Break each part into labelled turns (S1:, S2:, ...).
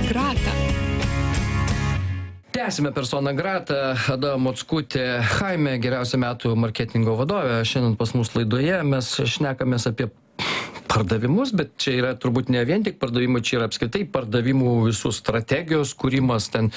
S1: grata.
S2: Tęsime persona grata. Ada Mockutė Chaimė, geriausia metų marketingo vadovė. Šiandien pas mus laidoje mes šnekamės apie pardavimus, bet čia yra turbūt ne vien tik pardavimai, čia yra apskritai pardavimų visų strategijos kūrimas, ten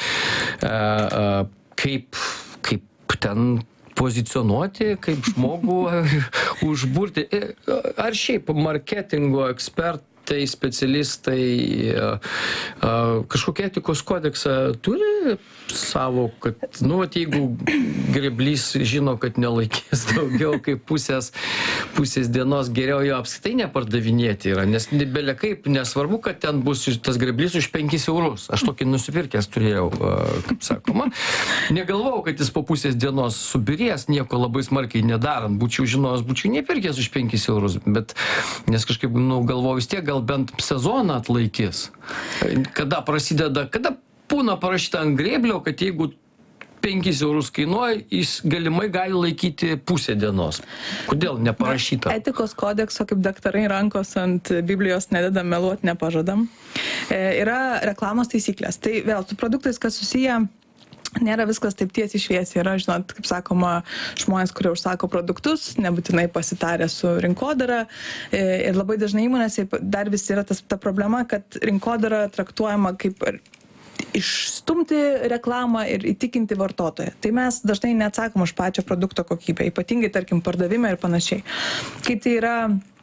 S2: kaip ten pozicionuoti, kaip žmogų užburti. Ar šiaip marketingo ekspertai, specialistai kažkokią etikos kodeksą turi savo, kad, jeigu Grėblys žino, kad nelaikys daugiau kaip pusės dienos, geriau jo apskritai nepardavinėti yra, nes belia kaip, nesvarbu, kad ten bus tas Grėblys už 5 eurus. Aš tokį nusipirkęs turėjau, kaip sakoma. Negalvojau, kad jis po pusės dienos subirės, nieko labai smarkiai nedarant. Būčiau žinojęs, būčiau nepirkęs už 5 eurus, bet nes kažkaip, galvojau vis tiek, gal bent sezoną atlaikys. Kada prasideda, kada būna parašyta ant grėblio, kad jeigu 5 eurus kainuoja, jis galimai gali laikyti pusę dienos. Kodėl neparašyta?
S3: Etikos kodekso, kaip daktarai rankos ant Biblijos nededam, meluot nepažadam. Yra reklamos taisyklės. Tai vėl su produktais, kas susiję, nėra viskas taip tiesiai šviesiai. Yra, žinot, kaip sakoma, žmonės, kurie užsako produktus, nebūtinai pasitarę su rinkodara. Ir labai dažnai įmonėse dar vis yra ta problema, kad rinkodara traktuojama kaip išstumti reklamą ir įtikinti vartotoją. Tai mes dažnai neatsakom už pačią produkto kokybę, ypatingai, tarkim, pardavime ir panašiai. Kai tai yra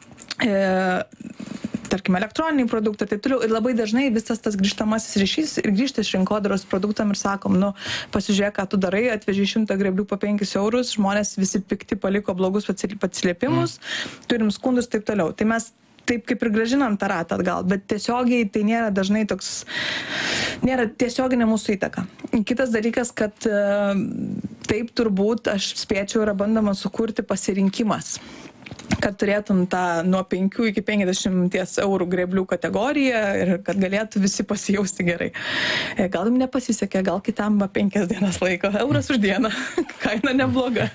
S3: tarkim, elektroniniai produktai ir taip toliau. Ir labai dažnai visas tas grįžtamasis ryšys ir grįžta iš rinkodaros produktam ir sakom, pasižiūrėk, ką tu darai, atveži 100 grėblių po 5 eurus, žmonės visi pikti paliko blogus atsiliepimus, turim skundus ir taip toliau. Tai mes taip kaip ir gražinam tą ratą atgal, bet tiesiogiai tai nėra dažnai nėra tiesioginė mūsų įtaka. Kitas dalykas, kad taip turbūt, aš spėčiau, yra bandoma sukurti pasirinkimas, kad turėtum tą nuo 5 iki 50 eurų grėblių kategoriją ir kad galėtų visi pasijausti gerai. Gal jums nepasisekė, gal kitam 5 dienas laiko, euras už dieną, kaina nebloga.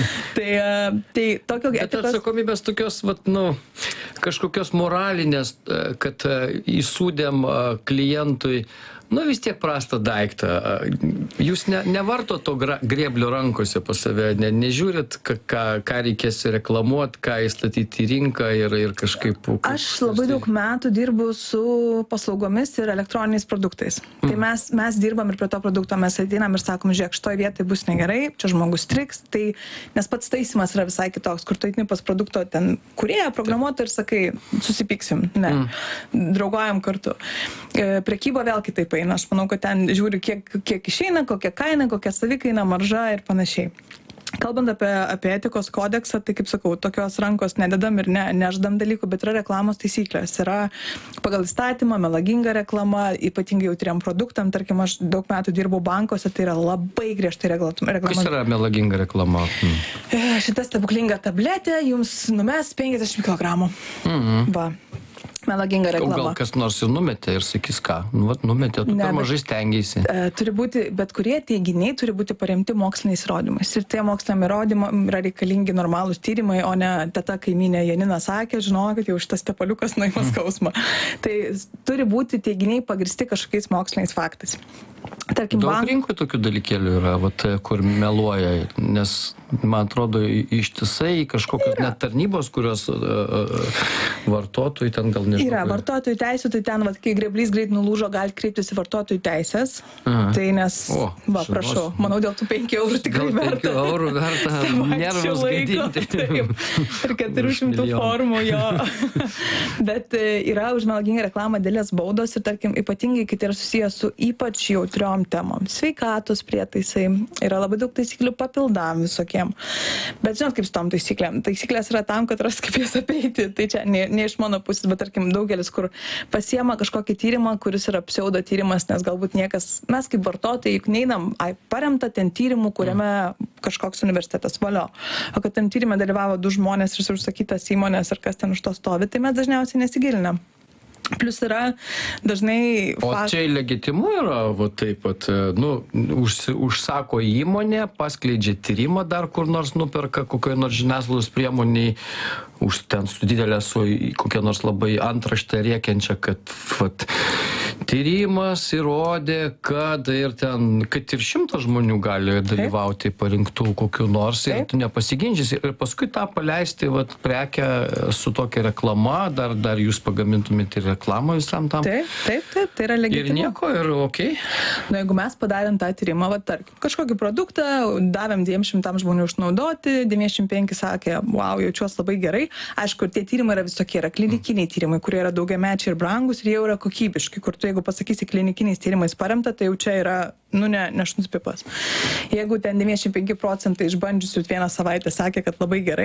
S3: Tai tokio
S2: etikos... Bet atsakomybės tokios, kažkokios moralinės, kad įsūdėm klientui, vis tiek prastą daiktą. Jūs nevarto to grėblio rankose pas save, nežiūrit, ką reikės reklamuoti, ką įstatyti į rinką ir kažkaip...
S3: Aš labai daug metų dirbu su paslaugomis ir elektroniniais produktais. Tai mes dirbam ir prie to produkto mes ateinam ir sakom, žiūrėk, šitoj vietoj bus negerai, čia žmogus triks, nes pats taisymas yra visai kitoks, kur tu ateini pas produkto ten kūrėją, programuotoją ir sakai, susipyksim. Ne, draugojam kartu. Prekyba vėl kitaip. Aš manau, kad ten žiūri, kiek išeina, kokia kaina, kokia savikaina, marža ir panašiai. Kalbant apie etikos kodeksą, tai kaip sakau, tokios rankos nededam ir neždam dalykų, bet yra reklamos taisyklės. Yra pagal įstatymą melaginga reklama, ypatingai jautriam produktam. Tarkim, aš daug metų dirbau bankuose, tai yra labai griežtai reklama.
S2: Kas yra melaginga reklama?
S3: Šita stebuklinga tabletė jums numes 50 kg. Va. Melaginga reklama.
S2: Gal kas nors ir numetė ir sakys ką? Numetė, tu per mažai stengiasi.
S3: Turi būti, bet kurie teiginiai turi būti paremti moksliniais įrodymais. Ir tie moksliniam įrodymam yra reikalingi normalūs tyrimai, o ne teta kaimynė Janina sakė, žinojo, kad jau šitas tepaliukas nuima skausmą. Tai turi būti teiginiai pagristi kažkokiais moksliniais faktais. Tarkim,
S2: daug rinkų tokių dalykėlių yra, kur meluoja, nes man atrodo ištisai kažkokios net tarnybos, kurios vartotojai ten gal nežinau.
S3: Yra vartotojų teisų, tai ten, kai grėblys greit nulūžo, gali kreiptis į vartotojų teisės. Tai nes, prašau, manau, dėl tų 5 eurų tikrai verta.
S2: 5 eurų verta nervus gaidinti.
S3: Ir 400 formų jo. Bet yra už melagingą reklamą dėlės baudos ir, tarkim, ypatingai, kai tai yra susijęs su ypač jautriom temom. Sveikatos prietaisai, yra labai daug taisyklių papildam visokiem. Bet žinot, kaip su tom taisyklėm. Taisyklės yra tam, kad ras kaip jas apeiti. Tai čia ne iš mano pusės, bet tarkim daugelis, kur pasiema kažkokį tyrimą, kuris yra pseudo tyrimas, nes galbūt niekas, mes kaip vartotojai juk neinam, paremta ten tyrimų, kuriame kažkoks universitetas valio. O kad tam tyrimė dalyvavo 2 žmonės ir užsakytas įmonės ir kas ten už to stovi, tai mes dažniausiai nesigilinam. Plus yra dažnai...
S2: O čia legitimu yra, taip pat, užsako įmonė, paskleidžia tyrimą dar kur nors nuperka, kokioje nors žiniasklaidos priemoniai, už ten su didelė, su kokia nors labai antraštė rėkiančia, kad tyrimas įrodė, kad ir 100 žmonių gali dalyvauti parinktų kokiu nors ir tu nepasiginčysi. Ir paskui tą paleisti prekę su tokia reklama, dar jūs pagamintumėte ir reklamą visam tam.
S3: Taip, tai yra legitimu.
S2: Ir nieko, ir okei.
S3: Jeigu mes padarėm tą tyrimą, tarkim, kažkokį produktą, davėm 200 žmonių išnaudoti, 95 sakė, wow, jaučiuosi labai gerai. Aišku, tie tyrimai yra visokie, yra klinikiniai tyrimai, kurie yra daugiamečiai ir brangus ir jie yra kokybiški, kur tu, jeigu pasakysi klinikiniais tyrimais paremta, tai jau čia yra, ne šuns pipas. Jeigu ten 95% išbandžiusių 1 savaitę sakė, kad labai gerai,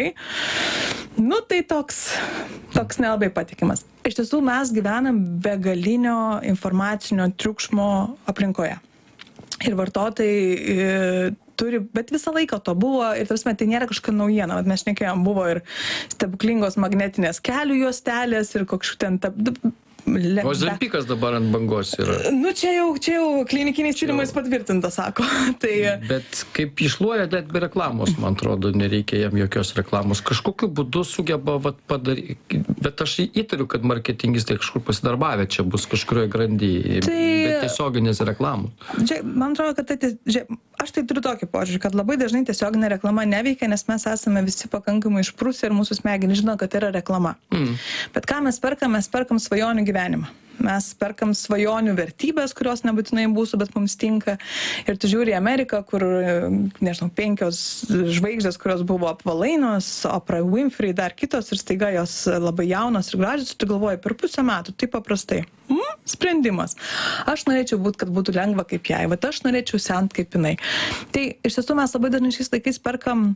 S3: tai toks nelabai patikimas. Iš tiesų mes gyvenam begalinio informacinio triukšmo aplinkoje. Ir vartotojai turi, bet visą laiką to buvo ir tai nėra kažkokia naujiena. Mes šnekėjom, buvo ir stebuklingos magnetinės kelių juostelės ir kažkokiu ten
S2: O Zempikas dabar ant bangos yra.
S3: Čia jau klinikiniais tyrimais patvirtinta, sako.
S2: Bet kaip išluoja, net be reklamos, man atrodo, nereikia jam jokios reklamos. Kažkokiu būdu sugeba padaryti. Bet aš įtariu, kad marketingistai kažkur pasidarbavę čia bus kažkurioje grandyje. Bet tiesioginės reklamos.
S3: Man atrodo, kad aš tai turiu tokį požiūrį, kad labai dažnai tiesioginė reklama neveikia, nes mes esame visi pakankamai išprusę ir mūsų smegenys žino, kad tai yra reklama. Bet ką mes perkam svajonių gyvenimą. Mes perkam svajonių vertybės, kurios nebūtinai būsų, bet mums tinka. Ir tu žiūri į Ameriką, kur, 5 žvaigždės, kurios buvo apvalainos, Oprah Winfrey, dar kitos, ir staiga jos labai jaunos ir gražios, tu galvoji, per pusę metų, taip paprastai. Sprendimas. Aš norėčiau būti, kad būtų lengva kaip jai, bet aš norėčiau sent kaip jinai. Tai iš tiesų mes labai dažnai šiais laikais perkam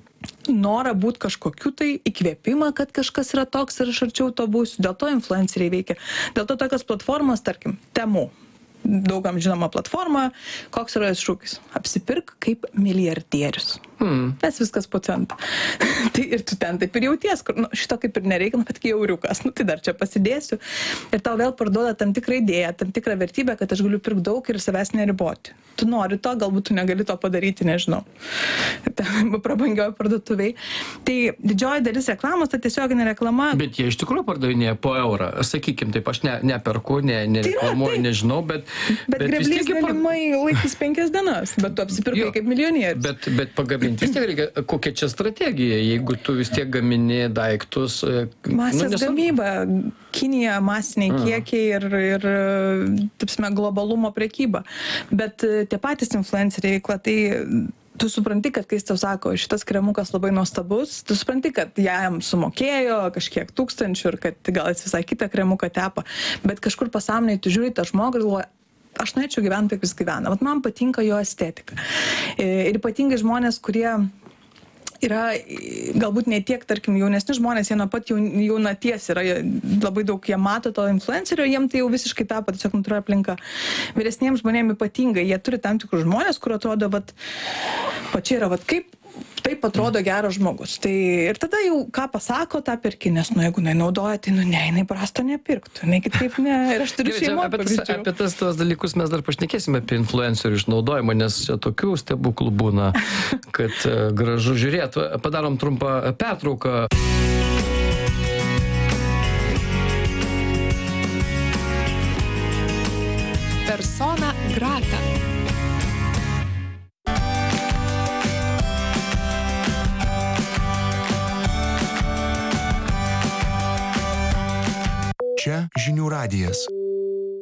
S3: norą būti kažkokiu tai įkvėpimą, kad kažkas yra toks ir aš arčiau to būsiu. Dėl to influenceriai veikia. Dėl to tokios platformos, tarkim, Temu. Daugam žinoma platforma. Koks yra jos šūkis? Apsipirk kaip milijardierius. Mes viskas po centą. Ir tu ten taip ir jauties, kur šito kaip ir nereikia, bet kai jauriukas, tai dar čia pasidėsiu. Ir tau vėl parduoda tam tikrą idėją, tam tikrą vertybę, kad aš galiu pirkti daug ir savęs neriboti. Tu nori to, galbūt tu negali to padaryti, nežinau. Prabangioj parduotuviai. Tai didžioji dalis reklamos, tai tiesioginė reklama.
S2: Bet jie iš tikrųjų pardavinėja po eurą. Sakykim, taip, aš neperku, nereklamuoju, nežinau, bet
S3: greblys galimai laikys 5 dienas, bet tu apsipirkai kaip milijonierius.
S2: Bet pagaminti vis tiek reikia, kokia čia strategija, jeigu tu vis tiek gamini daiktus.
S3: Masės gamyba, Kinija, masiniai kiekiai ir tapsime, globalumo prekyba. Bet tie patys influenceriai veikla, tai tu supranti, kad kai jis tau sako, šitas kremukas labai nuostabus, tu supranti, kad jam sumokėjo kažkiek tūkstančių ir kad gal jis visai kitą kremuką tepa, bet kažkur pasąmonėje tu žiūri tą žmogų ir galvoji, aš norėčiau gyventi, kaip jis gyvena. Vat man patinka jo estetika. Ir ypatingai žmonės, kurie yra galbūt ne tiek, tarkim, jaunesni žmonės, jie nuo pat jaunaties yra labai daug, jie mato to influencerio, jiem tai jau visiškai tapo tiesiog natūrali aplinka. Vyresniems žmonėms ypatingai, jie turi tam tikrus žmonės, kur atrodo, čia yra, kaip taip atrodo geras žmogus. Tai ir tada jau ką pasako, tą perki, nes jeigu nenaudoja, tai jinai prasto nepirktų, kitaip ne. Ir aš turiu šeimą pavyzdžių.
S2: Apie tuos dalykus mes dar pašnekėsime apie influencerių išnaudojimą, nes čia tokių stebuklų būna, kad gražu žiūrėti. Padarom trumpą pertrauką.
S1: Persona grata.
S4: Čia Žinių radijas.